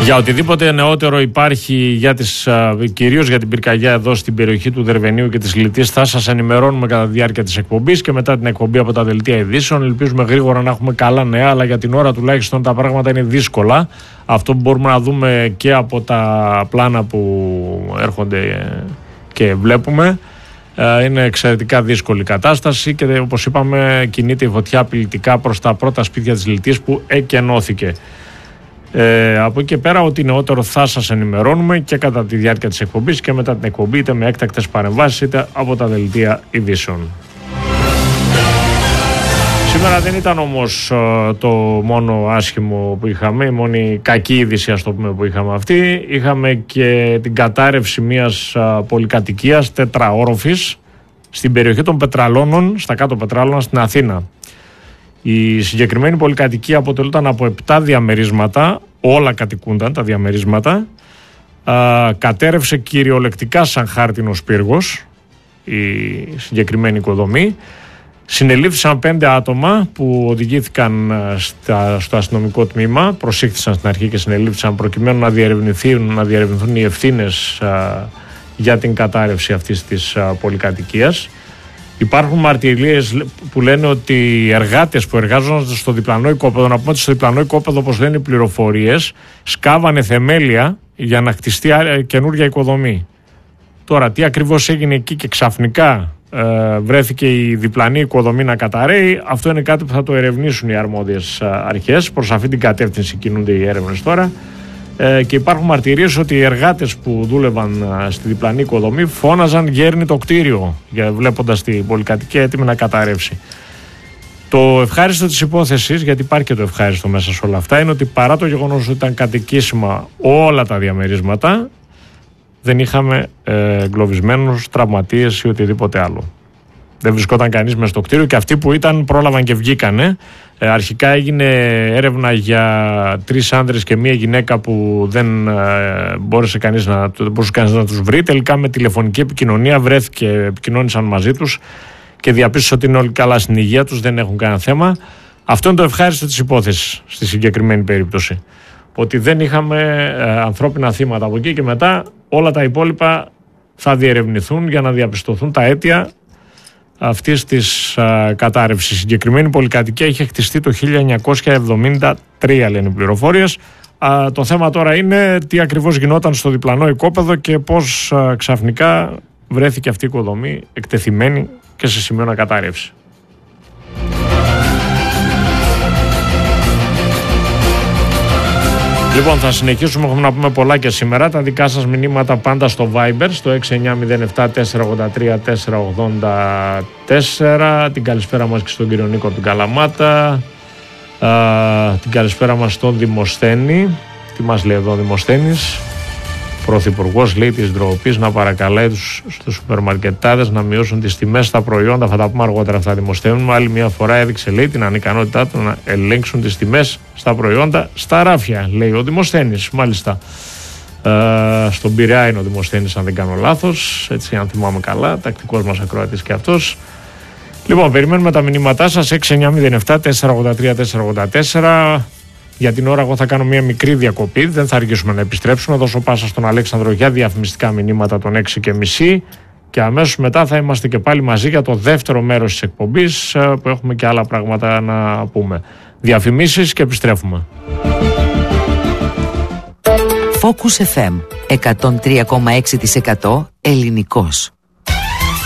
Για οτιδήποτε νεότερο υπάρχει κυρίως για την πυρκαγιά εδώ στην περιοχή του Δερβενίου και της Λιτής, θα σας ενημερώνουμε κατά τη διάρκεια της εκπομπής και μετά την εκπομπή από τα δελτία ειδήσεων. Ελπίζουμε γρήγορα να έχουμε καλά νέα, αλλά για την ώρα τουλάχιστον τα πράγματα είναι δύσκολα. Αυτό που μπορούμε να δούμε και από τα πλάνα που έρχονται και βλέπουμε, είναι εξαιρετικά δύσκολη κατάσταση και όπως είπαμε κινείται η φωτιά απειλητικά προς τα πρώτα σπίτια της Λιτής που εκενώθηκε. Από εκεί και πέρα ό,τι νεότερο θα σας ενημερώνουμε και κατά τη διάρκεια της εκπομπής και μετά την εκπομπή, είτε με έκτακτες παρεμβάσεις είτε από τα δελτία ειδήσεων. Σήμερα δεν ήταν όμως το μόνο άσχημο που είχαμε, η μόνη κακή είδηση ας το πούμε που είχαμε αυτή. Είχαμε και την κατάρρευση μιας πολυκατοικίας τετραόροφης στην περιοχή των Πετραλώνων, στα κάτω Πετράλωνα στην Αθήνα. Η συγκεκριμένη πολυκατοικία αποτελούταν από 7 διαμερίσματα, όλα κατοικούνταν τα διαμερίσματα. Κατέρευσε κυριολεκτικά σαν χάρτινος πύργος η συγκεκριμένη οικοδομή. Συνελήφθησαν 5 άτομα που οδηγήθηκαν στο αστυνομικό τμήμα, προσήχθησαν στην αρχή και συνελήφθησαν προκειμένου να διερευνηθούν οι ευθύνες για την κατάρρευση αυτής της πολυκατοικίας. Υπάρχουν μαρτυρίες που λένε ότι οι εργάτες που εργάζονταν στο διπλανό οικόπεδο, να πούμε ότι στο διπλανό οικόπεδο, όπως λένε οι πληροφορίες, σκάβανε θεμέλια για να χτιστεί καινούργια οικοδομή. Τώρα, τι ακριβώς έγινε εκεί και ξαφνικά βρέθηκε η διπλανή οικοδομή να καταρρέει, αυτό είναι κάτι που θα το ερευνήσουν οι αρμόδιες αρχές. Προς αυτή την κατεύθυνση κινούνται οι έρευνες τώρα. Και υπάρχουν μαρτυρίες ότι οι εργάτες που δούλευαν στη διπλανή οικοδομή φώναζαν «Γέρνει το κτίριο», βλέποντας την πολυκατοικία έτοιμη να καταρρεύσει. Το ευχάριστο της υπόθεσης, γιατί υπάρχει και το ευχάριστο μέσα σε όλα αυτά, είναι ότι παρά το γεγονός ότι ήταν κατοικήσιμα όλα τα διαμερίσματα, δεν είχαμε εγκλωβισμένους, τραυματίες ή οτιδήποτε άλλο. Δεν βρισκόταν κανείς μες στο κτίριο και αυτοί που ήταν πρόλαβαν και βγήκανε. Αρχικά έγινε έρευνα για 3 άνδρες και 1 γυναίκα που δεν μπορούσε κανείς να τους βρει. Τελικά με τηλεφωνική επικοινωνία επικοινώνησαν μαζί τους και διαπίστωσαν ότι είναι όλοι καλά στην υγεία τους, δεν έχουν κανένα θέμα. Αυτό είναι το ευχάριστο της υπόθεσης στη συγκεκριμένη περίπτωση. Ότι δεν είχαμε ανθρώπινα θύματα από εκεί και μετά όλα τα υπόλοιπα θα διερευνηθούν για να διαπιστωθούν τα αίτια αυτής της κατάρρευσης. Η συγκεκριμένη πολυκατοικία είχε χτιστεί το 1973, λένε οι πληροφορίες. Το θέμα τώρα είναι τι ακριβώς γινόταν στο διπλανό οικόπεδο και πώς ξαφνικά βρέθηκε αυτή η οικοδομή εκτεθειμένη και σε σημείο να κατάρρευσει. Λοιπόν, θα συνεχίσουμε, έχουμε να πούμε πολλά και σήμερα. Τα δικά σας μηνύματα πάντα στο Viber, στο 6907-483-484. Την καλησπέρα μας και στον κύριο Νίκο από την Καλαμάτα. Την καλησπέρα μας στον Δημοσθένη. Τι μας λέει εδώ ο Δημοσθένης? Πρωθυπουργός, λέει, της ντροπής να παρακαλάει στους σούπερμαρκετάδες να μειώσουν τις τιμές στα προϊόντα. Θα τα πούμε αργότερα αυτά, Δημοσθένη. Άλλη μια φορά έδειξε, λέει, την ανικανότητά του να ελέγξουν τις τιμές στα προϊόντα στα ράφια, λέει ο Δημοσθένης. Μάλιστα. Στον Πειραιά είναι ο Δημοσθένης, αν δεν κάνω λάθος. Έτσι, αν θυμάμαι καλά. Τακτικός μας ακροατής και αυτός. Λοιπόν, περιμένουμε τα μηνύματά σας. 6907-483-484. Για την ώρα εγώ θα κάνω μια μικρή διακοπή, δεν θα αργήσουμε να επιστρέψουμε. Δώσω πάσα στον Αλέξανδρο για διαφημιστικά μηνύματα των 6:30 και αμέσως μετά θα είμαστε και πάλι μαζί για το δεύτερο μέρος της εκπομπής που έχουμε και άλλα πράγματα να πούμε. Διαφημίσεις και επιστρέφουμε. Focus FM 103,6% ελληνικός.